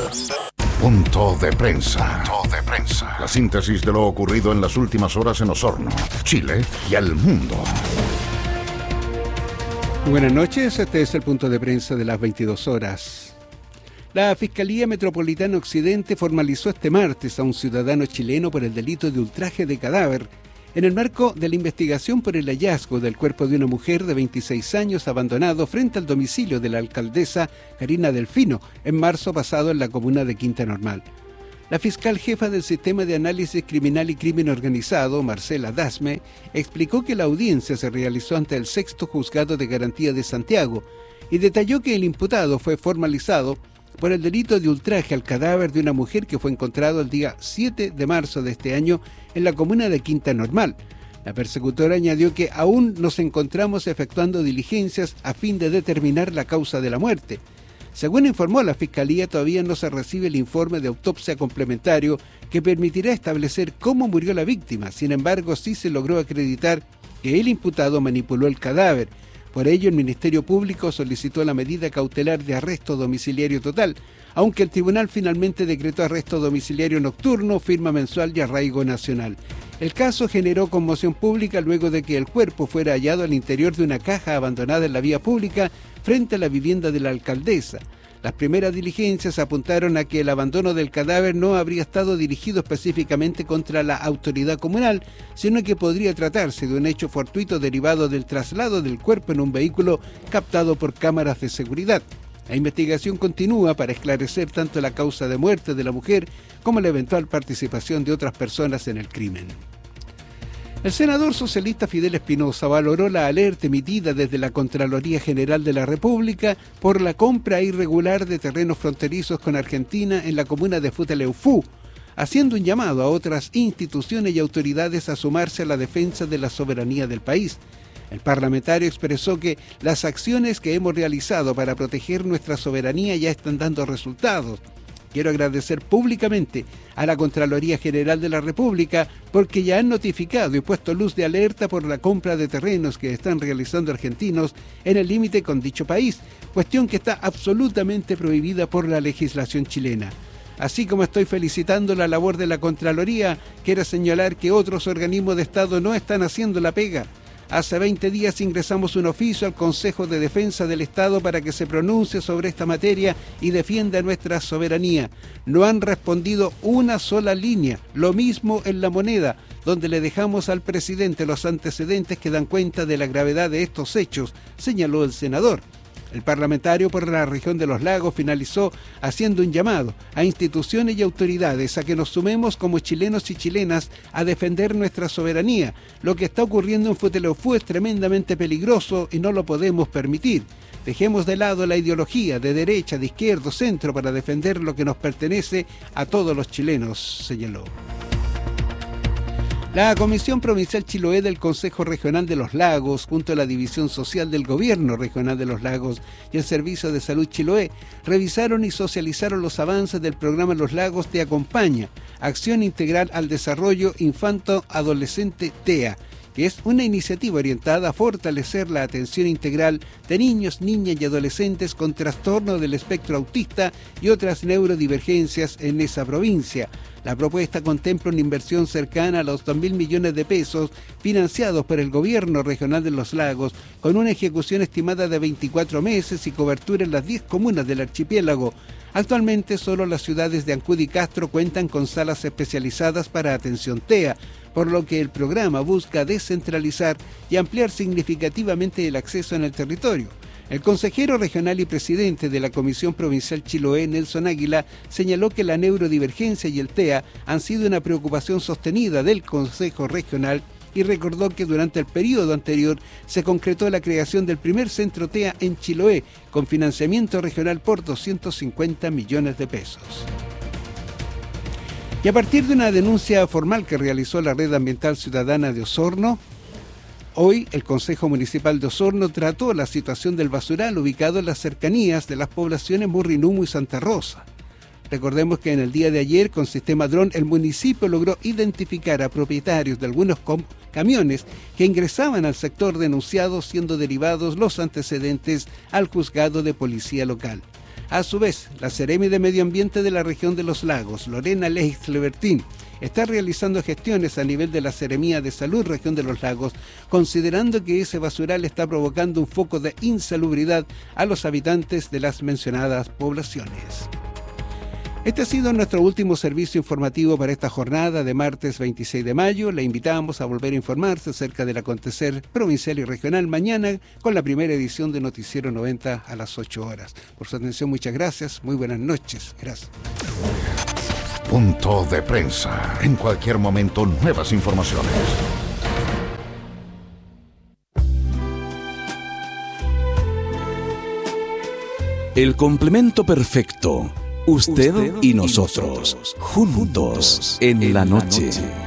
Punto de prensa. La síntesis de lo ocurrido en las últimas horas en Osorno, Chile y el mundo. Buenas noches, este es el punto de prensa de las 22 horas. La Fiscalía Metropolitana Occidente formalizó este martes a un ciudadano chileno por el delito de ultraje de cadáver en el marco de la investigación por el hallazgo del cuerpo de una mujer de 26 años abandonado frente al domicilio de la alcaldesa Karina Delfino en marzo pasado en la comuna de Quinta Normal. La fiscal jefa del Sistema de Análisis Criminal y Crimen Organizado, Marcela Dasme, explicó que la audiencia se realizó ante el 6º Juzgado de Garantía de Santiago y detalló que el imputado fue formalizado por el delito de ultraje al cadáver de una mujer que fue encontrado el día 7 de marzo de este año en la comuna de Quinta Normal. La persecutora añadió que aún nos encontramos efectuando diligencias a fin de determinar la causa de la muerte. Según informó la Fiscalía, todavía no se recibe el informe de autopsia complementario que permitirá establecer cómo murió la víctima. Sin embargo, sí se logró acreditar que el imputado manipuló el cadáver. Por ello, el Ministerio Público solicitó la medida cautelar de arresto domiciliario total, aunque el tribunal finalmente decretó arresto domiciliario nocturno, firma mensual y arraigo nacional. El caso generó conmoción pública luego de que el cuerpo fuera hallado al interior de una caja abandonada en la vía pública frente a la vivienda de la alcaldesa. Las primeras diligencias apuntaron a que el abandono del cadáver no habría estado dirigido específicamente contra la autoridad comunal, sino que podría tratarse de un hecho fortuito derivado del traslado del cuerpo en un vehículo captado por cámaras de seguridad. La investigación continúa para esclarecer tanto la causa de muerte de la mujer como la eventual participación de otras personas en el crimen. El senador socialista Fidel Espinosa valoró la alerta emitida desde la Contraloría General de la República por la compra irregular de terrenos fronterizos con Argentina en la comuna de Futaleufú, haciendo un llamado a otras instituciones y autoridades a sumarse a la defensa de la soberanía del país. El parlamentario expresó que las acciones que hemos realizado para proteger nuestra soberanía ya están dando resultados. Quiero agradecer públicamente a la Contraloría General de la República porque ya han notificado y puesto luz de alerta por la compra de terrenos que están realizando argentinos en el límite con dicho país, cuestión que está absolutamente prohibida por la legislación chilena. Así como estoy felicitando la labor de la Contraloría, quiero señalar que otros organismos de Estado no están haciendo la pega. Hace 20 días ingresamos un oficio al Consejo de Defensa del Estado para que se pronuncie sobre esta materia y defienda nuestra soberanía. No han respondido una sola línea. Lo mismo en La Moneda, donde le dejamos al presidente los antecedentes que dan cuenta de la gravedad de estos hechos, señaló el senador. El parlamentario por la región de los lagos finalizó haciendo un llamado a instituciones y autoridades a que nos sumemos como chilenos y chilenas a defender nuestra soberanía. Lo que está ocurriendo en Futaleufú es tremendamente peligroso y no lo podemos permitir. Dejemos de lado la ideología de derecha, de izquierda, centro para defender lo que nos pertenece a todos los chilenos, señaló. La Comisión Provincial Chiloé del Consejo Regional de los Lagos, junto a la División Social del Gobierno Regional de los Lagos y el Servicio de Salud Chiloé, revisaron y socializaron los avances del programa Los Lagos Te Acompaña, Acción Integral al Desarrollo Infanto-Adolescente TEA, que es una iniciativa orientada a fortalecer la atención integral de niños, niñas y adolescentes con trastorno del espectro autista y otras neurodivergencias en esa provincia. La propuesta contempla una inversión cercana a los 2.000 millones de pesos financiados por el Gobierno Regional de los Lagos, con una ejecución estimada de 24 meses y cobertura en las 10 comunas del archipiélago. Actualmente solo las ciudades de Ancud y Castro cuentan con salas especializadas para atención TEA, por lo que el programa busca descentralizar y ampliar significativamente el acceso en el territorio. El consejero regional y presidente de la Comisión Provincial Chiloé, Nelson Águila, señaló que la neurodivergencia y el TEA han sido una preocupación sostenida del Consejo Regional y recordó que durante el periodo anterior se concretó la creación del primer centro TEA en Chiloé, con financiamiento regional por 250 millones de pesos. Y a partir de una denuncia formal que realizó la Red Ambiental Ciudadana de Osorno, hoy el Consejo Municipal de Osorno trató la situación del basural ubicado en las cercanías de las poblaciones Murrinumo y Santa Rosa. Recordemos que en el día de ayer, con sistema dron, el municipio logró identificar a propietarios de algunos camiones que ingresaban al sector denunciado, siendo derivados los antecedentes al juzgado de policía local. A su vez, la Seremi de Medio Ambiente de la región de Los Lagos, Lorena Leix-Levertín, está realizando gestiones a nivel de la Seremía de Salud región de Los Lagos, considerando que ese basural está provocando un foco de insalubridad a los habitantes de las mencionadas poblaciones. Este ha sido nuestro último servicio informativo para esta jornada de martes 26 de mayo. Le invitamos a volver a informarse acerca del acontecer provincial y regional mañana con la primera edición de Noticiero 90 a las 8 horas. Por su atención, muchas gracias. Muy buenas noches. Gracias. Punto de prensa. En cualquier momento, nuevas informaciones. El complemento perfecto. Usted y nosotros, juntos en la noche.